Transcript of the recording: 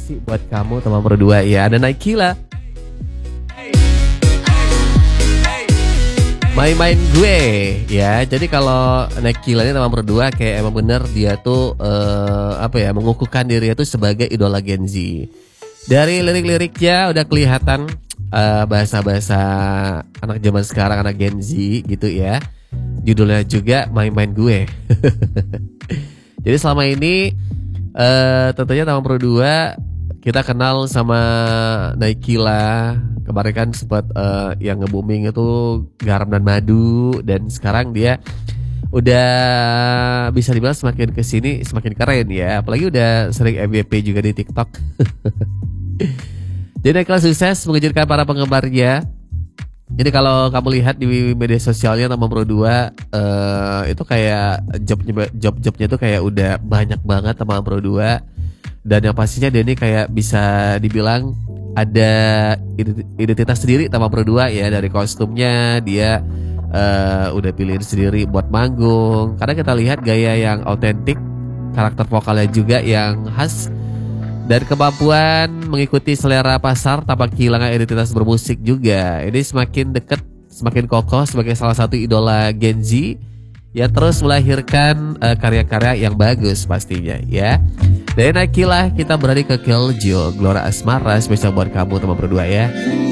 spesiasi buat kamu teman berdua ya. Ada Naikila, main-main gue ya. Jadi kalau Naikila ini teman berdua kayak emang bener dia tuh mengukuhkan diri itu sebagai idola Gen Z. Dari lirik-liriknya udah kelihatan bahasa-bahasa anak zaman sekarang, anak Gen Z gitu ya. Judulnya juga main-main gue. Jadi selama ini tentunya teman berdua kita kenal sama Naikila. Kemarin kan sempat yang nge-booming itu Garam dan Madu, dan sekarang dia udah bisa dibilang semakin kesini semakin keren ya. Apalagi udah sering MVP juga di TikTok. Jadi Naikila sukses mengejutkan para penggemarnya. Jadi kalau kamu lihat di media sosialnya teman berdua itu kayak job-jobnya tuh kayak udah banyak banget teman berdua. Dan yang pastinya dia ini kayak bisa dibilang ada identitas sendiri teman berdua ya. Dari kostumnya dia udah pilihin sendiri buat manggung. Karena kita lihat gaya yang autentik, karakter vokalnya juga yang khas, dan kemampuan mengikuti selera pasar tanpa kehilangan identitas bermusik juga. Ini semakin dekat, semakin kokoh sebagai salah satu idola Gen Z yang terus melahirkan karya-karya yang bagus pastinya ya. Dari Naikila kita beralih ke Keljo, Gelora Asmara, spesial buat kamu teman berdua ya.